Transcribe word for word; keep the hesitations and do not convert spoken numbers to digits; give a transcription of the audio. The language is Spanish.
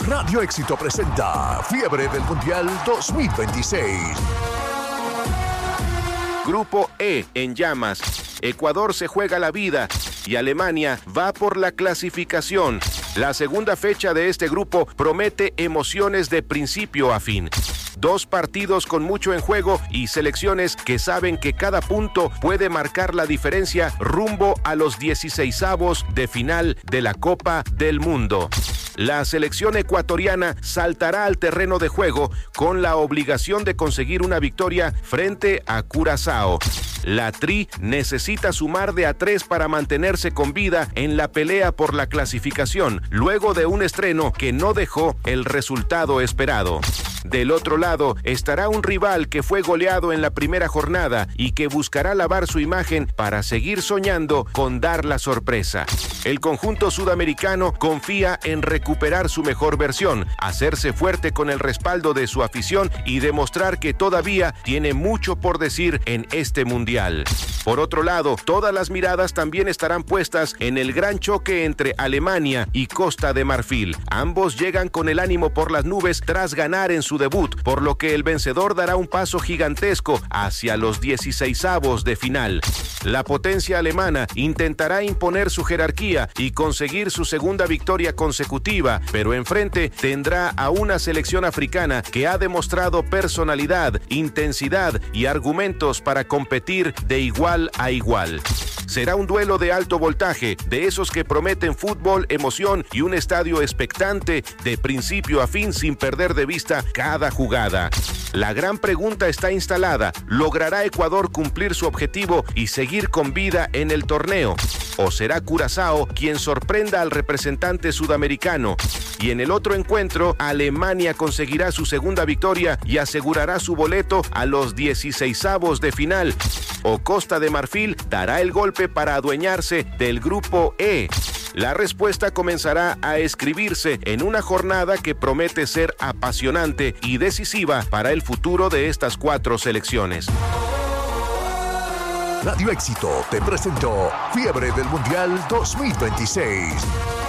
Radio Éxito presenta Fiebre del Mundial dos mil veintiséis. Grupo E en llamas. Ecuador se juega la vida y Alemania va por la clasificación. La segunda fecha de este grupo promete emociones de principio a fin. Dos partidos con mucho en juego y selecciones que saben que cada punto puede marcar la diferencia rumbo a los dieciseisavos de final de la Copa del Mundo. La selección ecuatoriana saltará al terreno de juego con la obligación de conseguir una victoria frente a Curazao. La Tri necesita sumar de a tres para mantenerse con vida en la pelea por la clasificación, luego de un estreno que no dejó el resultado esperado. Del otro lado estará un rival que fue goleado en la primera jornada y que buscará lavar su imagen para seguir soñando con dar la sorpresa. El conjunto sudamericano confía en recuperar su mejor versión, hacerse fuerte con el respaldo de su afición y demostrar que todavía tiene mucho por decir en este mundial. Por otro lado, todas las miradas también estarán puestas en el gran choque entre Alemania y Costa de Marfil. Ambos llegan con el ánimo por las nubes tras ganar en su debut, por lo que el vencedor dará un paso gigantesco hacia los dieciseisavos de final. La potencia alemana intentará imponer su jerarquía y conseguir su segunda victoria consecutiva, pero enfrente tendrá a una selección africana que ha demostrado personalidad, intensidad y argumentos para competir de igual a igual. Será un duelo de alto voltaje, de esos que prometen fútbol, emoción y un estadio expectante de principio a fin sin perder de vista cada jugada. La gran pregunta está instalada: ¿logrará Ecuador cumplir su objetivo y seguir con vida en el torneo? ¿O será Curazao quien sorprenda al representante sudamericano? Y en el otro encuentro, Alemania conseguirá su segunda victoria y asegurará su boleto a los dieciseisavos de final. ¿O Costa de Marfil dará el golpe para adueñarse del grupo E? La respuesta comenzará a escribirse en una jornada que promete ser apasionante y decisiva para el futuro de estas cuatro selecciones. Radio Éxito te presentó Fiebre del Mundial dos mil veintiséis.